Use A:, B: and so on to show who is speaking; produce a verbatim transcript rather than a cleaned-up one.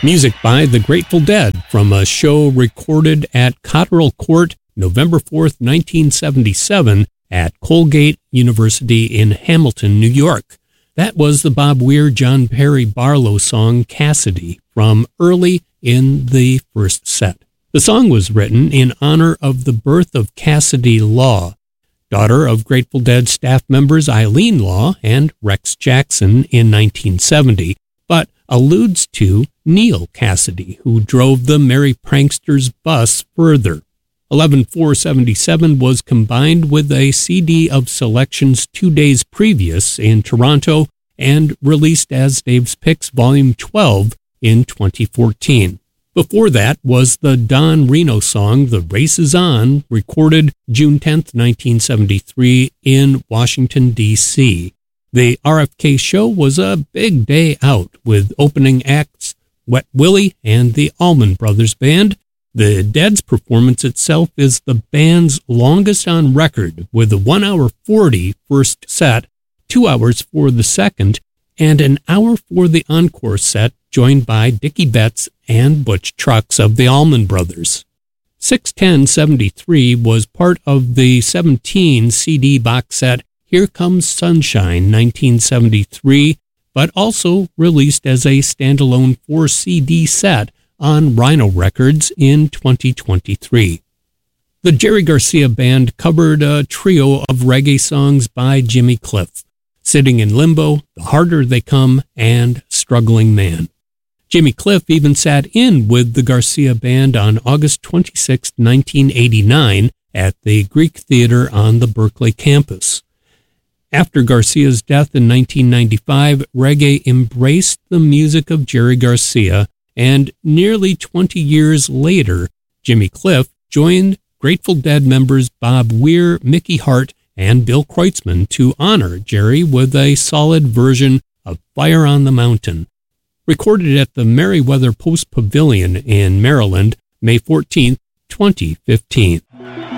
A: Music by the Grateful Dead from a show recorded at Cotterell Court, November fourth, nineteen seventy-seven, at Colgate University in Hamilton, New York. That was the Bob Weir, John Perry Barlow song Cassidy from early in the first set. The song was written in honor of the birth of Cassidy Law, daughter of Grateful Dead staff members Eileen Law and Rex Jackson in nineteen seventy, but alludes to Neil Cassidy, who drove the Merry Pranksters bus further. eleven four seventy-seven was combined with a C D of selections two days previous in Toronto and released as Dave's Picks Volume twelve in twenty fourteen. Before that was the Don Reno song The Race Is On, recorded June tenth, nineteen seventy-three in Washington, D C The R F K show was a big day out with opening acts Wet Willie and the Allman Brothers Band. The Dead's performance itself is the band's longest on record, with a one hour forty first set, two hours for the second, and an hour for the encore set, joined by Dickie Betts and Butch Trucks of the Allman Brothers. six ten seventy-three was part of the seventeen C D box set Here Comes Sunshine nineteen seventy-three, but also released as a standalone four C D set on Rhino Records in twenty twenty-three. The Jerry Garcia Band covered a trio of reggae songs by Jimmy Cliff, Sitting in Limbo, The Harder They Come, and Struggling Man. Jimmy Cliff even sat in with the Garcia Band on August twenty-sixth, nineteen eighty-nine at the Greek Theater on the Berkeley campus. After Garcia's death in nineteen ninety-five, reggae embraced the music of Jerry Garcia, and nearly twenty years later, Jimmy Cliff joined Grateful Dead members Bob Weir, Mickey Hart, and Bill Kreutzmann to honor Jerry with a solid version of Fire on the Mountain, recorded at the Merriweather Post Pavilion in Maryland, May fourteenth, twenty fifteen.